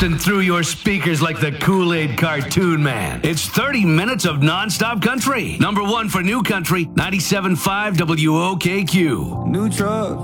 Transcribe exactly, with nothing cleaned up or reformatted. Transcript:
blasting through your speakers like the Kool-Aid cartoon man. It's thirty minutes of non-stop country. Number one for new country, ninety-seven point five W O K Q. New truck.